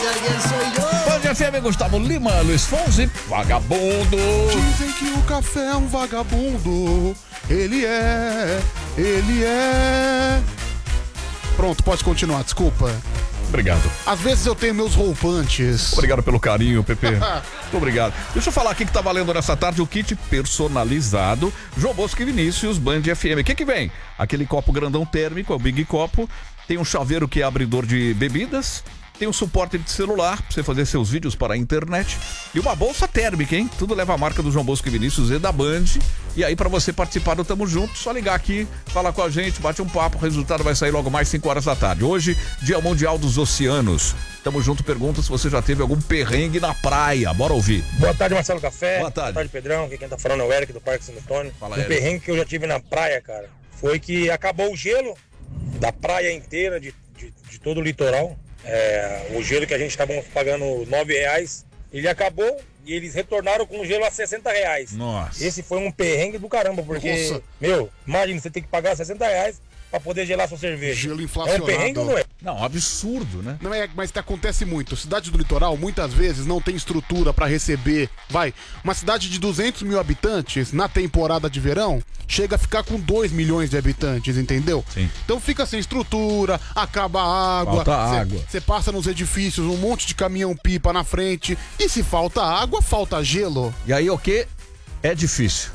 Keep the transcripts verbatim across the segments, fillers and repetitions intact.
quién soy yo. Band F M, Gustavo Lima, Luiz Fonsi, vagabundo. Dizem que o café é um vagabundo. Ele é, ele é. Pronto, pode continuar, desculpa. Obrigado. Às vezes eu tenho meus roupantes. Obrigado pelo carinho, Pepe. Muito obrigado. Deixa eu falar aqui que tá valendo nessa tarde o kit personalizado João Bosco e Vinícius Band F M. O que que vem? Aquele copo grandão térmico, é o Big Copo. Tem um chaveiro que é abridor de bebidas. Tem um suporte de celular pra você fazer seus vídeos para a internet. E uma bolsa térmica, hein? Tudo leva a marca do João Bosco e Vinícius e da Band. E aí, pra você participar do Tamo Junto, só ligar aqui, falar com a gente, bate um papo. O resultado vai sair logo mais cinco horas da tarde. Hoje, Dia Mundial dos Oceanos. Tamo Junto pergunta se você já teve algum perrengue na praia. Bora ouvir. Boa tarde, Marcelo Café. Boa tarde. Boa tarde, Pedrão. Aqui quem tá falando é o Eric do Parque Santo Antônio. Fala, um Eric. perrengue que eu já tive na praia, cara, foi que acabou o gelo da praia inteira, de, de, de todo o litoral. É, o gelo que a gente estava pagando nove reais, ele acabou e eles retornaram com o gelo a sessenta reais. Nossa. Esse foi um perrengue do caramba, porque, Nossa. meu, imagina, você tem que pagar sessenta reais pra poder gelar sua cerveja. Gelo É inflacionado. um perrengue ou não é? Não, um absurdo, né? Não é, mas acontece muito. Cidade do litoral, muitas vezes, não tem estrutura pra receber. Vai, uma cidade de duzentos mil habitantes, na temporada de verão, chega a ficar com dois milhões de habitantes, entendeu? Sim. Então fica sem estrutura, acaba a água. Falta cê, água. Você passa nos edifícios, um monte de caminhão-pipa na frente. E se falta água, falta gelo. E aí o que? É difícil.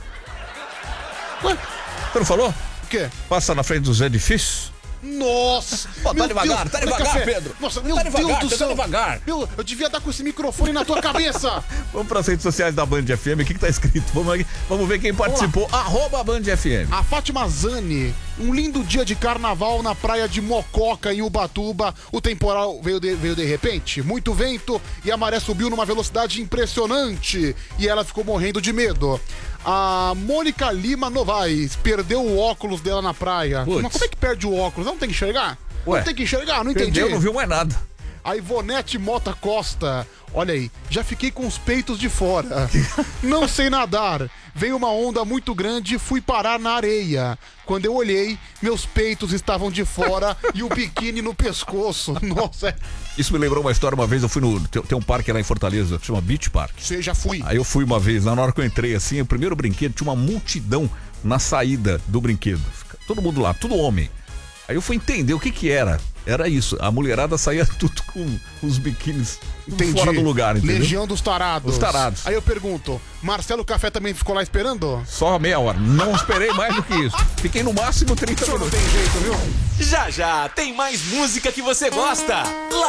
Ué, Você não falou? o quê? Passa na frente dos edifícios. Nossa! Pô, tá meu devagar, Deus, tá olha, devagar, Café. Pedro. Nossa, Tá meu devagar, Deus do tá céu. devagar. Meu, eu devia dar com esse microfone na tua cabeça. Vamos para as redes sociais da Band F M. O que que tá escrito? Vamos, aí, vamos ver quem participou. Arroba Band F M. A Fátima Zani, um lindo dia de carnaval na praia de Mococa, em Ubatuba. O temporal veio de, veio de repente, muito vento e a maré subiu numa velocidade impressionante e ela ficou morrendo de medo. A Mônica Lima Novaes perdeu o óculos dela na praia. Puts. Mas como é que perde o óculos? Não tem que enxergar? Ué, não tem que enxergar? Não entendi. Perdeu, não viu mais nada. A Ivonete Mota Costa, olha aí, já fiquei com os peitos de fora. Não sei nadar. Veio uma onda muito grande e fui parar na areia. Quando eu olhei, meus peitos estavam de fora e o biquíni no pescoço. Nossa, é- Isso me lembrou uma história. Uma vez eu fui no... Tem, tem um parque lá em Fortaleza, chama Beach Park. você já fui. Aí eu fui uma vez, na hora que eu entrei assim, o primeiro brinquedo, tinha uma multidão na saída do brinquedo. Fica todo mundo lá, tudo homem. Aí eu fui entender o que que era. Era isso, a mulherada saía tudo com os biquínis tudo Entendi. fora do lugar, entendeu? Legião dos tarados. Dos tarados. Aí eu pergunto, Marcelo Café também ficou lá esperando? Só meia hora, não esperei mais do que isso. Fiquei no máximo trinta Não minutos. tem jeito, viu? Já já tem mais música que você gosta.